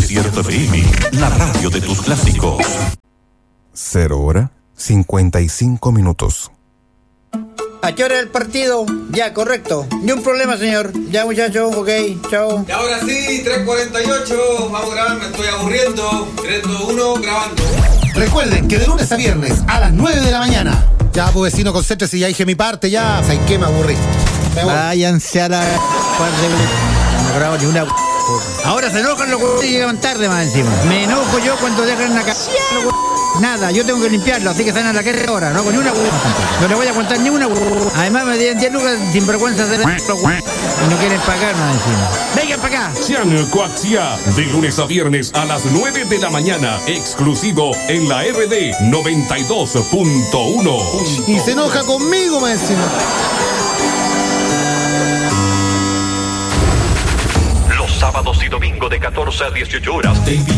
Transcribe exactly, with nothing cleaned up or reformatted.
Desierto F M, la radio de tus clásicos. Cero hora, cincuenta y cinco minutos. ¿A qué hora el partido? Ya, correcto. Ni un problema, señor. Ya, muchachos, ok, chao. Y ahora sí, tres cuarenta y ocho. Vamos a grabar, me estoy aburriendo. tres, dos, uno, grabando. Recuerden que de lunes a viernes a las nueve de la mañana. Ya, pues vecino, concéntrese, ya dije mi parte, ya. ¿Sabes qué? Me aburrí. Me voy. Váyanse a la... No grabo ni una... Ahora se enojan los güeyes y llegan tarde más encima. Me enojo yo cuando dejan la casa. Nada, yo tengo que limpiarlo, así que están a la que ahora, no hago ni una güey. No le voy a contar ni una güey. Además me dieron diez lucas sin vergüenza de los güey. Y no quieren pagar más encima. Vengan para acá. Xian Coaxia, de lunes a viernes a las nueve de la mañana, exclusivo en la R D noventa y dos punto uno. Y se enoja conmigo más encima. Sábados y domingos de catorce a dieciocho horas.